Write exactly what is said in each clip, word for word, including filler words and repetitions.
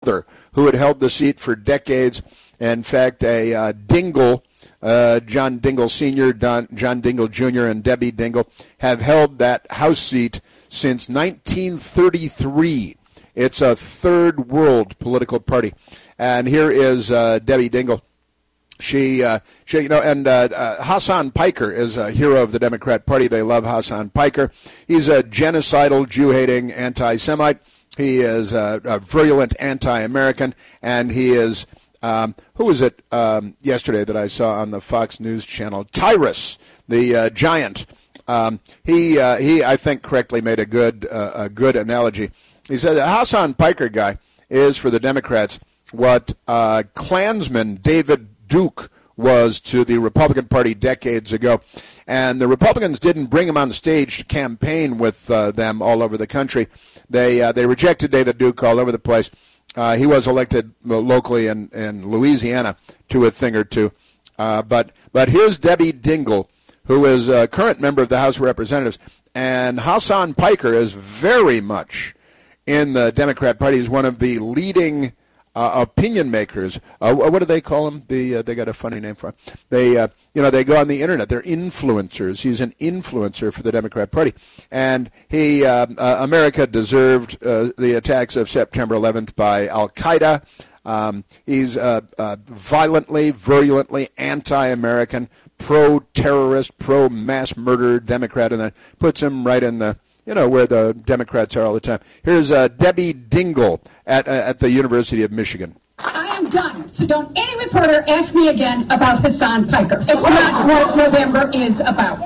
who had held the seat for decades. In fact, a uh, Dingell, uh, John Dingell Senior, Don, John Dingell Junior, and Debbie Dingell have held that House seat since nineteen thirty-three. It's a third world political party. And here is uh, Debbie Dingell. She, uh, she, you know, and uh, uh, Hasan Piker is a hero of the Democrat Party. They love Hasan Piker. He's a genocidal, Jew-hating anti-Semite. He is a, a virulent anti-American, and he is, um, who was it um, yesterday that I saw on the Fox News channel? Tyrus, the uh, giant. Um, he, uh, he, I think, correctly made a good, uh, a good analogy. He said the Hasan Piker guy is, for the Democrats, what uh, Klansman David Duke was to the Republican Party decades ago. And the Republicans didn't bring him on the stage to campaign with uh, them all over the country. They uh, they rejected David Duke all over the place. Uh, he was elected locally in, in Louisiana to a thing or two. Uh, but but here's Debbie Dingell, who is a current member of the House of Representatives. And Hasan Piker is very much in the Democrat Party. He's one of the leading Uh, opinion makers. Uh, what do they call them? The uh, they got a funny name for them. They uh, you know they go on the internet. They're influencers. He's an influencer for the Democrat Party, and he uh, uh, America deserved uh, the attacks of September eleventh by Al Qaeda. Um, he's uh, uh, violently, virulently anti-American, pro-terrorist, pro-mass murder Democrat, and that puts him right in the you know, where the Democrats are all the time. Here's uh, Debbie Dingell at, uh, at the University of Michigan. I am done, so don't any reporter ask me again about Hasan Piker. It's not what November is about.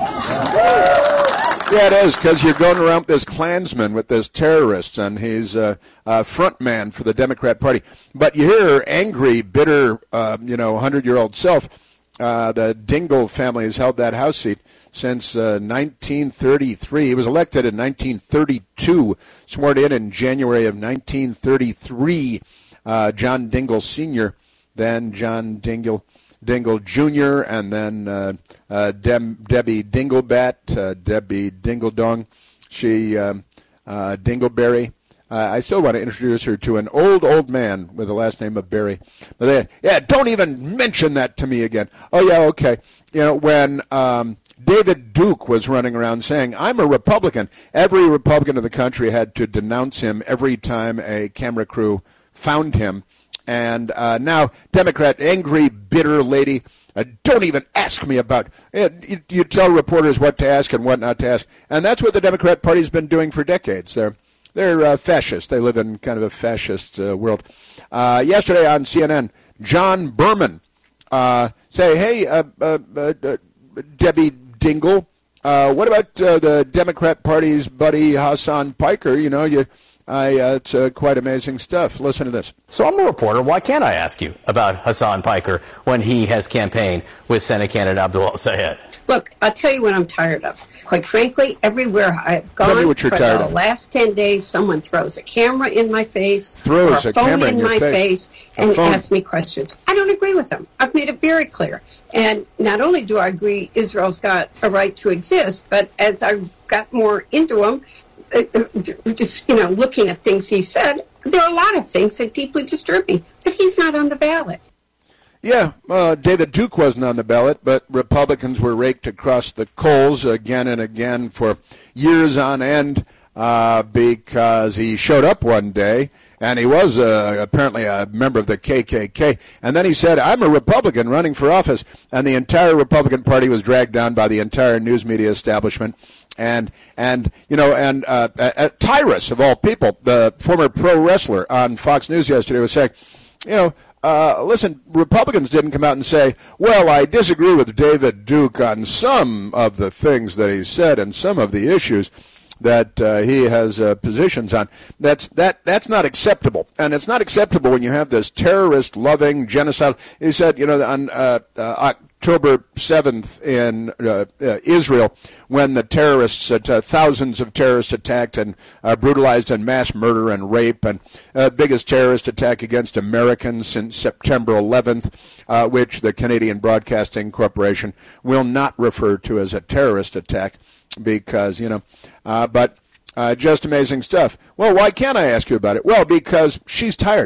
Yeah, it is, because you're going around with this Klansman, with this terrorist, and he's a uh, uh, front man for the Democrat Party. But you hear angry, bitter, uh, you know, hundred-year-old self. Uh, the Dingell family has held that House seat since uh, nineteen thirty-three. He was elected in nineteen thirty-two, sworn in in January of nineteen thirty-three. Uh, John Dingell Senior, then John Dingell, Dingell Junior, and then uh, uh, Dem- Debbie Dinglebat, uh, Debbie Dingledong, she um, uh, Dingleberry. Uh, I still want to introduce her to an old, old man with the last name of Berry. But they, yeah, don't even mention that to me again. Oh, yeah, okay. You know, when um, David Duke was running around saying, I'm a Republican, every Republican in the country had to denounce him every time a camera crew found him. And uh, now, Democrat, angry, bitter lady, uh, don't even ask me about it. You, you tell reporters what to ask and what not to ask. And that's what the Democrat Party's been doing for decades. They're They're uh, fascist. They live in kind of a fascist uh, world. Uh, yesterday on C N N, John Berman uh, say, hey, uh, uh, uh, Debbie Dingell, uh, what about uh, the Democrat Party's buddy Hasan Piker? You know, you, I, uh, it's uh, quite amazing stuff. Listen to this. So I'm a reporter. Why can't I ask you about Hasan Piker when he has campaigned with Senate candidate Abdul El-Sayed? Look, I'll tell you what I'm tired of. Quite frankly, everywhere I've gone for the of. last ten days, someone throws a camera in my face, throws or a, a phone camera in, in my face, face and phone. asks me questions. I don't agree with them. I've made it very clear. And not only do I agree Israel's got a right to exist, but as I got more into him, uh, just, you know, looking at things he said, there are a lot of things that deeply disturb me. But he's not on the ballot. Yeah, uh, David Duke wasn't on the ballot, but Republicans were raked across the coals again and again for years on end uh, because he showed up one day, and he was uh, apparently a member of the K K K, and then he said, I'm a Republican running for office, and the entire Republican Party was dragged down by the entire news media establishment. And, and you know, and uh, uh, Tyrus, of all people, the former pro wrestler on Fox News yesterday was saying, you know, Uh, listen, Republicans didn't come out and say, well, I disagree with David Duke on some of the things that he said and some of the issues that uh, he has uh, positions on. That's that that's not acceptable. And it's not acceptable when you have this terrorist-loving genocide. He said, you know, on uh, uh, October seventh in uh, uh, Israel, when the terrorists, uh, thousands of terrorists attacked and uh, brutalized and mass murder and rape, and uh, biggest terrorist attack against Americans since September eleventh, uh, which the Canadian Broadcasting Corporation will not refer to as a terrorist attack because, you know, uh, but uh, just amazing stuff. Well, why can't I ask you about it? Well, because she's tired of it.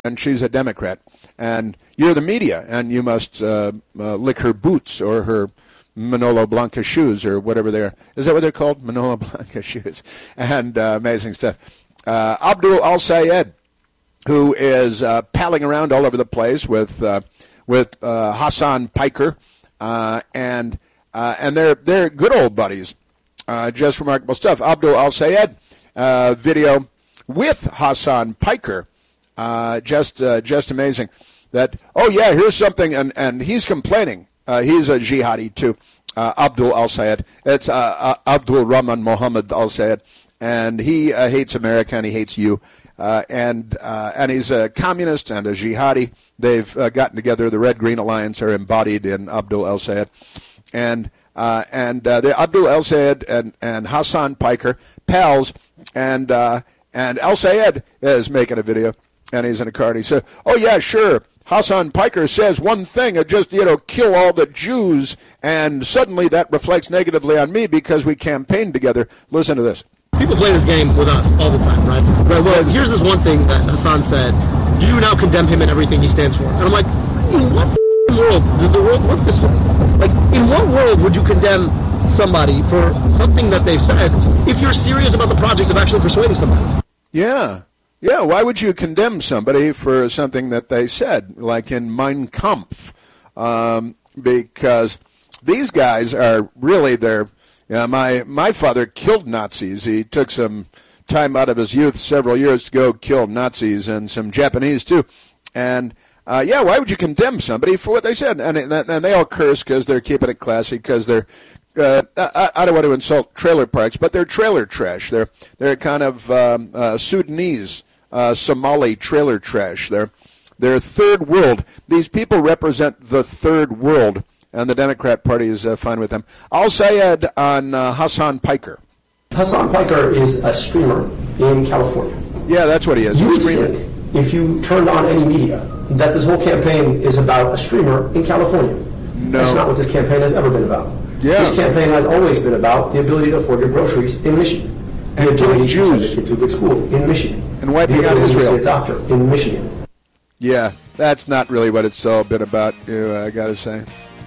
and she's a Democrat, and you're the media, and you must uh, uh, lick her boots or her Manolo Blanca shoes or whatever they're. Is that what they're called? Manolo Blanca shoes. And uh, amazing stuff. Uh, Abdul Al-Sayed, who is uh, palling around all over the place with uh, with uh, Hasan Piker, uh, and uh, and they're they're good old buddies. Uh, just remarkable stuff. Abdul Al-Sayed uh, video with Hasan Piker. Uh, just uh, just amazing that, oh, yeah, here's something, and, and he's complaining. Uh, he's a jihadi, too, uh, Abdul Al-Sayed. It's uh, uh, Abdul Rahman Mohammed Al-Sayed, and he uh, hates America, and he hates you. Uh, and uh, and he's a communist and a jihadi. They've uh, gotten together. The Red Green Alliance are embodied in Abdul Al-Sayed. And uh, and uh, the Abdul Al-Sayed and, and Hasan Piker, pals, and, uh, and Al-Sayed is making a video. And he's in a car, and he said, oh, yeah, sure. Hasan Piker says one thing, uh, just, you know, kill all the Jews, and suddenly that reflects negatively on me because we campaigned together. Listen to this. People play this game with us all the time, right? Right. Well, here's this one thing that Hasan said. You now condemn him and everything he stands for. And I'm like, in what world does the world work this way? Like, in what world would you condemn somebody for something that they've said if you're serious about the project of actually persuading somebody? Yeah. Yeah, why would you condemn somebody for something that they said, like in Mein Kampf? Um, because these guys are really, they're, you know, my, my father killed Nazis. He took some time out of his youth, several years, to go kill Nazis and some Japanese, too. And, uh, yeah, why would you condemn somebody for what they said? And, and they all curse because they're keeping it classy, because they're, Uh, I, I don't want to insult trailer parks, but they're trailer trash. They're they're kind of um, uh, Sudanese, uh, Somali trailer trash. They're they're third world. These people represent the third world, and the Democrat Party is uh, fine with them. Al-Sayed on uh, Hasan Piker. Hasan Piker is a streamer in California. Yeah, that's what he is. You a would streamer. think, if you turned on any media, that this whole campaign is about a streamer in California. No. That's not what this campaign has ever been about. Yeah. This campaign has always been about the ability to afford your groceries in Michigan, the and ability to Jews. send a kid to a good school in Michigan, and wiping the out ability Israel. to see a doctor in Michigan. Yeah, that's not really what it's all been about, you, I got to say.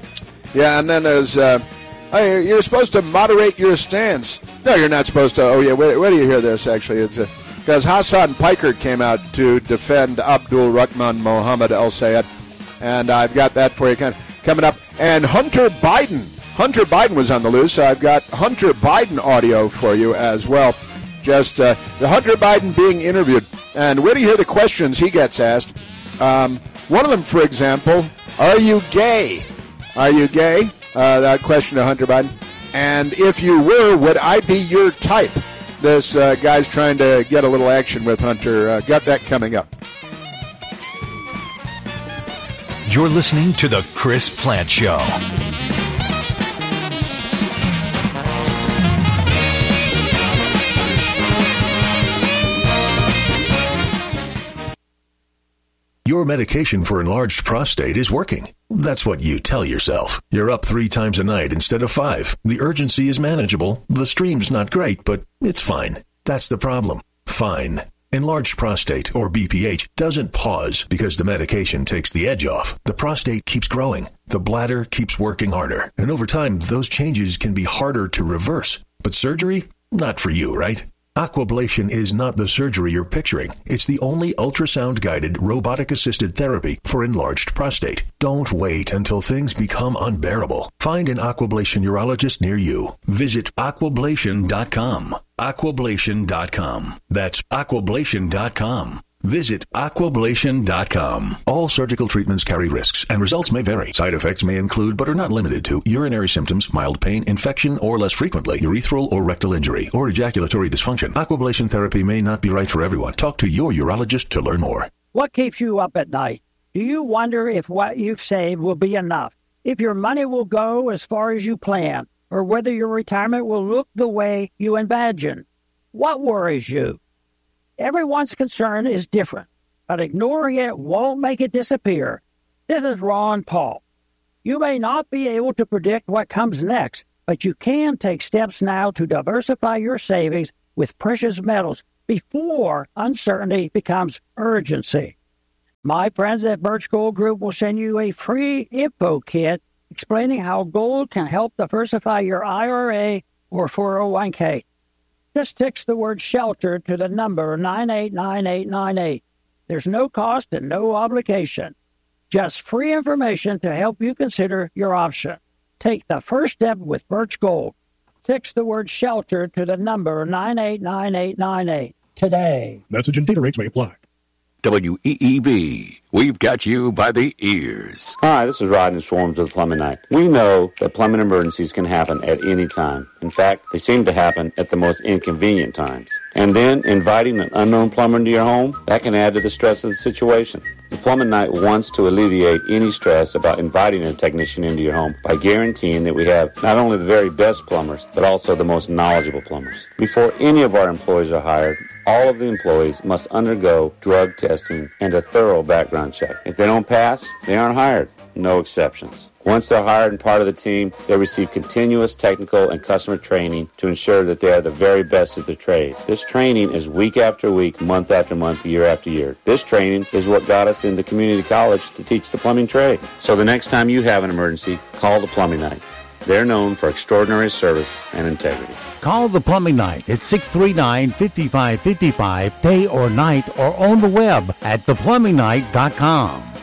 Yeah, and then there's, uh, oh, you're supposed to moderate your stance. No, you're not supposed to. Oh, yeah, where, where do you hear this, actually? It's because Hasan Piker came out to defend Abdul Rahman Mohammed Al-Sayed, and I've got that for you kind of coming up. And Hunter Biden. Hunter Biden was on the loose, so I've got Hunter Biden audio for you as well. Just uh, the Hunter Biden being interviewed. And where do you hear the questions he gets asked? Um, one of them, for example, are you gay? Are you gay? Uh, that question to Hunter Biden. And if you were, would I be your type? This uh, guy's trying to get a little action with Hunter. Uh, got that coming up. You're listening to The Chris Plante Show. Your medication for enlarged prostate is working. That's what you tell yourself. You're up three times a night instead of five. The urgency is manageable. The stream's not great, but it's fine. That's the problem. Fine. Enlarged prostate, or B P H, doesn't pause because the medication takes the edge off. The prostate keeps growing. The bladder keeps working harder. And over time, those changes can be harder to reverse. But surgery? Not for you, right? Aquablation is not the surgery you're picturing. It's the only ultrasound-guided, robotic-assisted therapy for enlarged prostate. Don't wait until things become unbearable. Find an Aquablation urologist near you. Visit aquablation dot com. aquablation dot com. That's aquablation dot com. Visit aquablation dot com. All surgical treatments carry risks, and results may vary. Side effects may include, but are not limited to, urinary symptoms, mild pain, infection, or less frequently, urethral or rectal injury, or ejaculatory dysfunction. Aquablation therapy may not be right for everyone. Talk to your urologist to learn more. What keeps you up at night? Do you wonder if what you've saved will be enough? If your money will go as far as you plan? Or whether your retirement will look the way you imagine? What worries you? Everyone's concern is different, but ignoring it won't make it disappear. This is Ron Paul. You may not be able to predict what comes next, but you can take steps now to diversify your savings with precious metals before uncertainty becomes urgency. My friends at Birch Gold Group will send you a free info kit explaining how gold can help diversify your I R A or four oh one k. Just text the word SHELTER to the number nine eight nine eight nine eight. There's no cost and no obligation. Just free information to help you consider your option. Take the first step with Birch Gold. Text the word SHELTER to the number nine eight nine eight nine eight today. Message and data rates may apply. W E E B, we've got you by the ears. Hi, this is Rodney Swarms with Plumbing Night. We know that plumbing emergencies can happen at any time. In fact, they seem to happen at the most inconvenient times. And then inviting an unknown plumber into your home, that can add to the stress of the situation. The Plumbing Night wants to alleviate any stress about inviting a technician into your home by guaranteeing that we have not only the very best plumbers, but also the most knowledgeable plumbers. Before any of our employees are hired, all of the employees must undergo drug testing and a thorough background check. If they don't pass, they aren't hired. No exceptions. Once they're hired and part of the team, they receive continuous technical and customer training to ensure that they are the very best at their trade. This training is week after week, month after month, year after year. This training is what got us into community college to teach the plumbing trade. So the next time you have an emergency, call the Plumbing Night. They're known for extraordinary service and integrity. Call the Plumbing Night at six three nine, five five five five, day or night, or on the web at the plumbing night dot com.